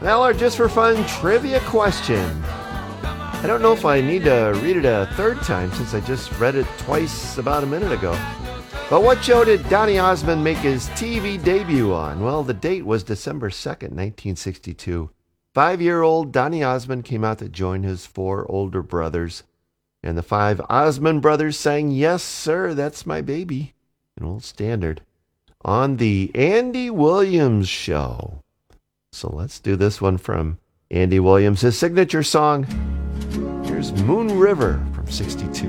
Well, our Just for Fun trivia question. I don't know if I need to read it a third time since I just read it twice about a minute ago. But what show did Donny Osmond make his TV debut on? Well, the date was December 2nd, 1962. 5-year-old Donny Osmond came out to join his 4 older brothers. And the 5 Osmond brothers sang "Yes, Sir, That's My Baby," an old standard, on the Andy Williams Show. So let's do this one from Andy Williams, his signature song. Here's Moon River from 62.